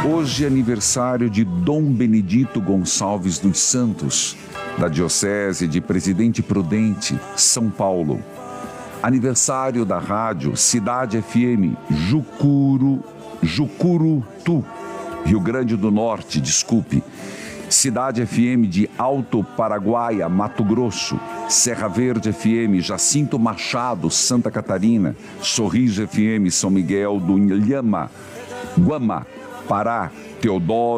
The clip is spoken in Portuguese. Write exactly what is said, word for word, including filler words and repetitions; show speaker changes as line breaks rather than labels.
Hoje é aniversário de Dom Benedito Gonçalves dos Santos, da Diocese de Presidente Prudente, São Paulo. Aniversário da rádio Cidade F M, Jucuru, Jucurutu, Rio Grande do Norte, desculpe. Cidade F M de Alto Paraguaia, Mato Grosso. Serra Verde F M, Jacinto Machado, Santa Catarina. Sorriso F M, São Miguel do Inhama, Guama, Pará. Teodoro